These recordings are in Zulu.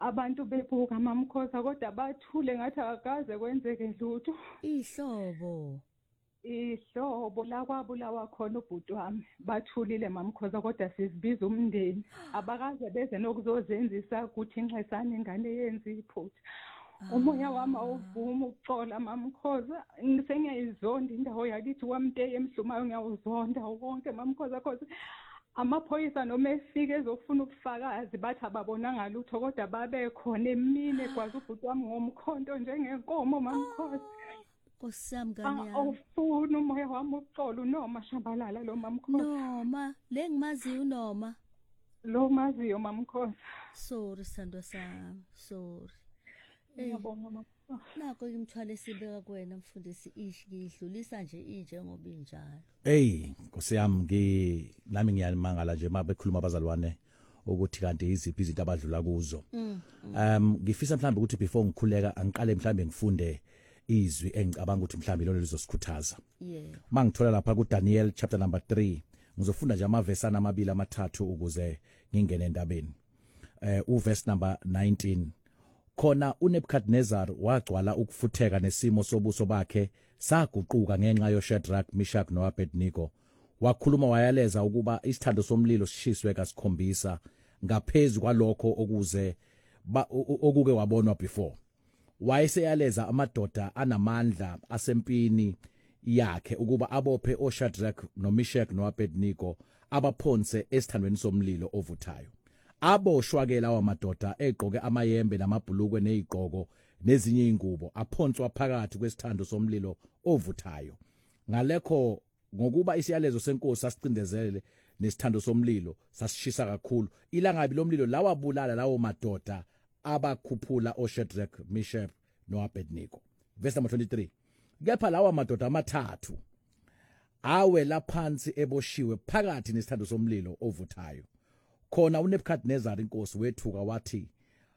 abantu bebuka mamkhoza kodwa bathule ngathi akaze kwenzeke lutho. Ihlobo la kwabulawa khona ubhuti wami bathulile mamkhoza kodwa sizibiza umndeni abakaze beze nokuzozenzisa ukuthi inxesana ingane yenza iphutha. Umoya wami awuvuma ukuxola mamkhoza sengiyayizonda indawo yakithi kwamteye emhlumayo ngiyawuzonda wonke mamkhoza cause amaphoyisa noma efike ezofuna ubufakazi bathi ababonanga lutho kodwa babekhona emini kwazi ubhuti wami ngomkhonto njengenkomo mamkhoza. Nkosami ngani yami. Awufuna umoya wami uxolo noma shabalala lo mamkhoza. Noma le ngimaziyo noma. Lo maziyo mamkhoza. Sorry sando sami, sorry. Ngiyabonga mamkhoza. Nako imthwalo esibeka kuwena mfundisi idlulisa nje inje ngoba injalo. Nkosi yami nami ngiyalimangala nje mabekhuluma abazalwane ukuthi kanti iziphi izinto abadlula kuzo. Ngifisa mhlambe ukuthi before ngikhuleka angiqale mhlambe ngifunde izwi engicabanga ukuthi mhlambe lolo lizosikhuthaza. Mangithola lapha kuDaniel chapter number 3 ngizofunda nje amavesi amabili amathathu ukuze ngingene endabeni. Uverse number 19 khona uNebukadnezar wagcwala ukufutheka nesimo sobuso bakhe saguquka ngenxa yoShadrach, Meshach noAbednego. Wakhuluma wayaleza ukuba isithando somlilo sishiswe kasikhombisa ngaphezulu kwalokho okuke wabonwa before. Wayeseyaleza amadoda anamandla asempini yakhe ukuba abophe oShadrach noMeshach noAbednego abaphonse esithandweni somlilo ovuthayo. Aboshwakela wamadoda egqoke amayembe namabhulukwe nezigqoko nezinye ingubo aphonswa phakathi kwesithando somlilo ovuthayo. Ngalekho ngokuba isiyalezo senkosi sasicindezele nesithando somlilo sasishisa kakhulu ilangabi lomlilo lawabulala lawo madoda abakhuphula oShadrach, Meshach noAbednego. Verse number 23 kepha lawa madoda amathathu awela phansi eboshiwe phakathi nesithando somlilo ovuthayo. Khona uNebukadnezar inkosi wethuka wathi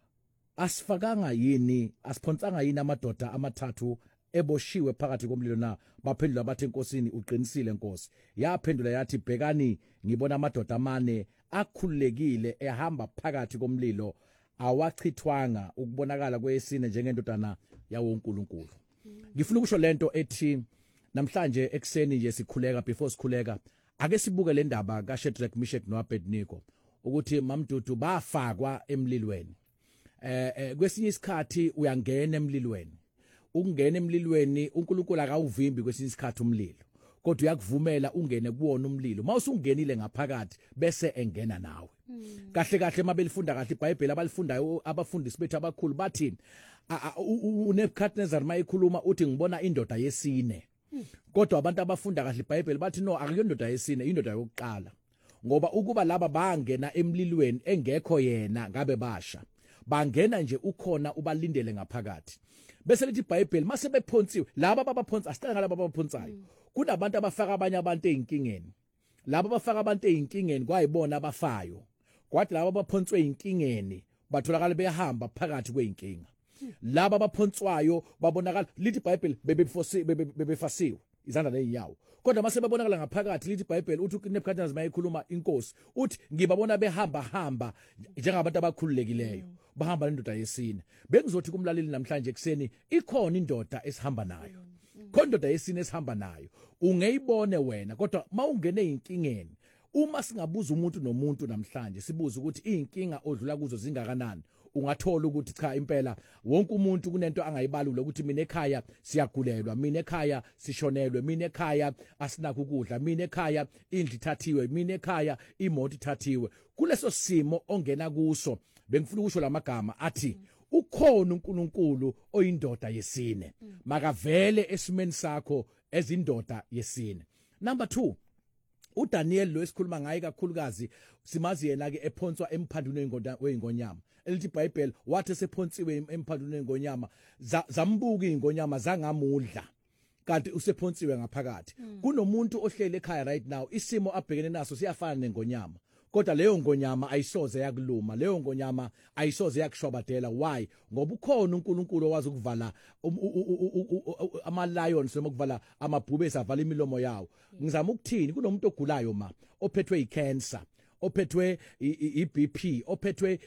asifakanga yini asiphonsanga yini amadoda amathathu eboshiwe phakathi komlilo na? Baphendula bathi enkosini uqinisile nkosi. Yaphendula yathi bhekani ngibona amadoda amane akhululekile ehamba phakathi komlilo awachithwanga ukubonakala kwesine njengendodana yawo uNkulunkulu. Ngifuna ukusho lento ethi namhlanje ekseni nje sikhuleka before sikhuleka ake sibuke le ndaba kaShadrach, Meshach noAbednego ukuthi mamdudu bafakwa emlilweni. Kwesinye isikhathi uyangena emlilweni. Ukungena emlilweni uNkulunkulu akawuvimbi kwesinye isikhathi umlilo. Kodwa uyakuvumela ungene kuwona umlilo. Mawusungenile ngaphakathi bese engena nawe. Kahle kahle mabelifunda kahle iBhayibheli abalifundayo abafundisi bethu abakhulu bathi uNebukadnezar mayikhuluma uthi ngibona indoda yesine. Kodwa abantu abafunda kahle iBhayibheli bathi no akuyo indoda yesine indoda yokuqala. Ngoba ukuba laba bangena emlilweni engekho yena ngabe basha. Bangena nje ukhona ubalindele ngaphakathi. Bese lithi iBhayibheli mase bephonsiwe laba abaphonsa asitanga laba abaphonsayo. Kunabantu abafaka abanye abantu ezinkingeni. Laba abafaka abantu ezinkingeni kwayibona abafayo. Kwathi laba abaphonswe izinkingeni batholakala behamba phakathi kweinkinga. Laba abaphonswayo babonakala lithi iBhayibheli bebefasiwe izandla nezinyawo. Kodwa mase babonakala ngaphakathi lithi iBhayibheli uthi uNebukadnezar mayikhuluma inkosi uthi ngibabona behamba njengabantu abakhululekileyo bahamba nendoda yesine. Bengizothi kumlaleli namhlanje ekseni ikhona indoda esihamba nayo. Khona indoda yesine esihamba nayo. Ungeyibone wena kodwa mawungene inkingeni uma singabuza umuntu nomuntu namhlanje sibuza ukuthi izinkinga odlula kuzo zingakanani. Ungathola ukuthi cha impela wonke umuntu kunento angayibalula ukuthi mina ekhaya siyagulelwa, mina ekhaya sishonelwe, mina ekhaya asinakho ukudla, mina ekhaya indlu ithathiwe, mina ekhaya imoto ithathiwe. Kuleso simo ongena kuso bengifuna ukusho lamagama athi ukhona uNkulunkulu oyindoda yesine. Makavele esimeni sakho ezindoda yesine. Number 2 uDaniel lo esikhuluma ngaye kakhulukazi simazi yena ke ephonswa emphanduneni weingonyama. Elithi iBhayibheli wathi sephonsiwe emphanduneni weingonyama zambuka izingonyama zangamudla kanti usephonsiwe ngaphakathi. Kunomuntu ohlele ekhaya right now isimo abhekene naso siyafana nengonyama. Kodwa leyo ngonyama ayisoze yakuluma, leyo ngonyama ayisoze yakushwabadela. Why? Ngoba ukhona uNkulunkulu owazi ukuvala ama lions noma ukuvala amabhubesi avala imilomo yawo. Ngizama ukuthini kunomuntu ogulayo ophethwe icancer, ophethwe iBP, ophethwe